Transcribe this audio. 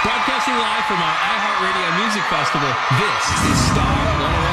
Broadcasting live from our iHeartRadio Music Festival, this is Star 101.